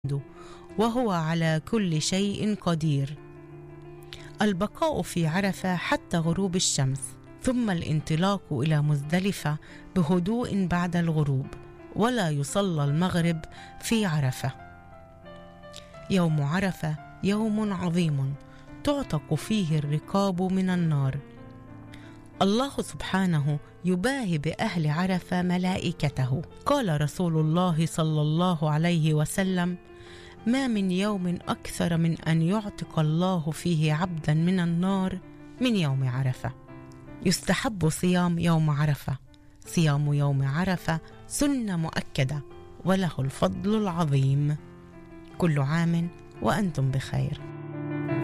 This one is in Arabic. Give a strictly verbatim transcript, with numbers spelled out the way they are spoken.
وهو على كل شيء قدير. البقاء في عرفة حتى غروب الشمس، ثم الانطلاق إلى مزدلفة بهدوء بعد الغروب، ولا يصلى المغرب في عرفة. يوم عرفة يوم عظيم تعتق فيه الرقاب من النار. الله سبحانه يباهي بأهل عرفة ملائكته. قال رسول الله صلى الله عليه وسلم: ما من يوم أكثر من أن يعتق الله فيه عبدا من النار من يوم عرفة. يستحب صيام يوم عرفة. صيام يوم عرفة سنة مؤكدة وله الفضل العظيم. كل عام وأنتم بخير.